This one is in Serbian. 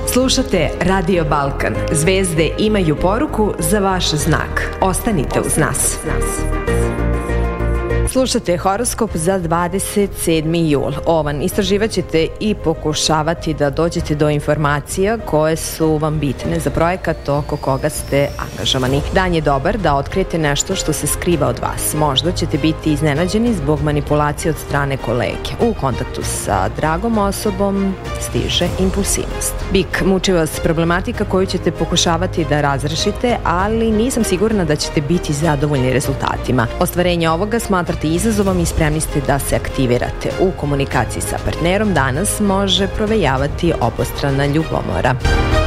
Slušate Radio Balkan. Zvezde imaju poruku za vaš znak. Ostanite uz nas. Slušate horoskop za 27. jul. Ovan, istraživaćete i pokušavati da dođete do informacija koje su vam bitne za projekat oko koga ste angažovani. Dan je dobar da otkrijete nešto što se skriva od vas. Možda ćete biti iznenađeni zbog manipulacije od strane kolege. U kontaktu sa dragom osobom stiže impulsivnost. Bik, muči vas problematika koju ćete pokušavati da razrešite, ali nisam sigurna da ćete biti zadovoljni rezultatima. Ostvarenje ovoga smatrate izazovom i spremni ste da se aktivirate. U komunikaciji sa partnerom danas može provejavati obostrana ljubomora.